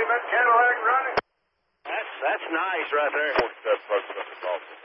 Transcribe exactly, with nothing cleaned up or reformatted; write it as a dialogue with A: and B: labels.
A: that Cadillac running?
B: That's, that's nice right there.
C: That's President of the Dolphins.